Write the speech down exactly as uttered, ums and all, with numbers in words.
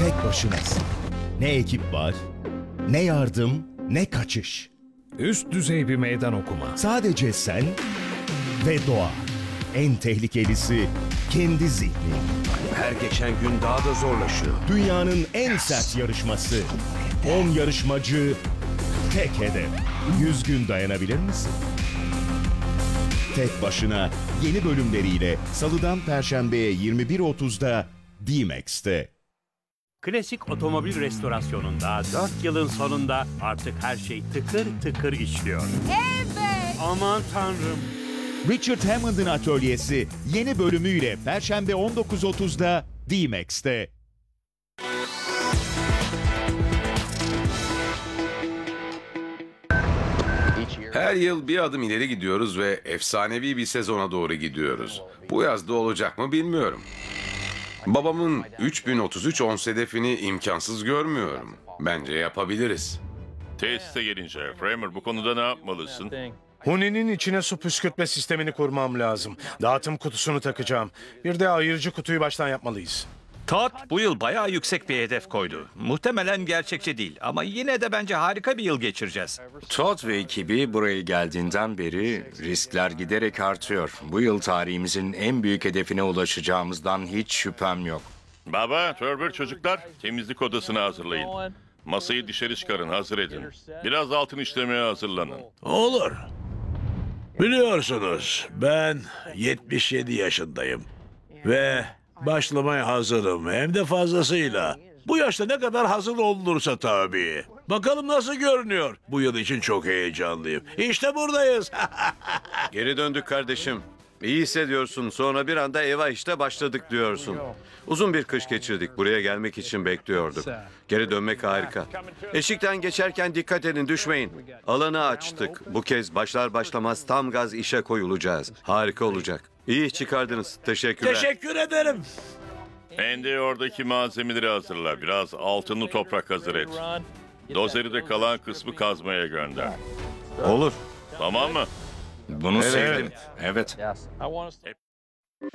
Tek başınasın. Ne ekip var, ne yardım, ne kaçış. Üst düzey bir meydan okuma. Sadece sen ve doğa. En tehlikelisi kendi zihnin. Her geçen gün daha da zorlaşıyor. Dünyanın en sert yarışması. on yarışmacı, tek hedef. yüz gün dayanabilir misin? Tek başına yeni bölümleriyle Salıdan Perşembe'ye yirmi bir otuzda D-Max'te. Klasik otomobil restorasyonunda dört yılın sonunda artık her şey tıkır tıkır işliyor. Evet. Aman tanrım. Richard Hammond'ın atölyesi yeni bölümüyle Perşembe on dokuz otuzda D-Max'te. Her yıl bir adım ileri gidiyoruz ve efsanevi bir sezona doğru gidiyoruz. Bu yaz da olacak mı bilmiyorum. Babamın üç bin otuz üç ons hedefini imkansız görmüyorum. Bence yapabiliriz. Tesise gelince Framer bu konuda ne yapmalısın? Huni'nin içine su püskürtme sistemini kurmam lazım. Dağıtım kutusunu takacağım. Bir de ayırıcı kutuyu baştan yapmalıyız. Todd bu yıl bayağı yüksek bir hedef koydu. Muhtemelen gerçekçi değil ama yine de bence harika bir yıl geçireceğiz. Todd ve ekibi buraya geldiğinden beri riskler giderek artıyor. Bu yıl tarihimizin en büyük hedefine ulaşacağımızdan hiç şüphem yok. Baba, Turber çocuklar temizlik odasını hazırlayın. Masayı dışarı çıkarın, hazır edin. Biraz altın işlemeye hazırlanın. Olur. Biliyorsunuz ben yetmiş yedi yaşındayım ve başlamaya hazırım hem de fazlasıyla. Bu yaşta ne kadar hazır olunursa tabii. Bakalım nasıl görünüyor. Bu yıl için çok heyecanlıyım. İşte buradayız. Geri döndük kardeşim. İyi hissediyorsun. Sonra bir anda eva işte başladık diyorsun. Uzun bir kış geçirdik. Buraya gelmek için bekliyorduk. Geri dönmek harika. Eşikten geçerken dikkat edin, düşmeyin. Alanı açtık. Bu kez başlar başlamaz tam gaz işe koyulacağız. Harika olacak. İyi çıkardınız. Teşekkürler. Teşekkür ederim. Andy oradaki malzemeleri hazırla. Biraz altınlı toprak hazır et. Dozeri de kalan kısmı kazmaya gönder. Olur. Tamam mı? Bunu sevdim. Evet.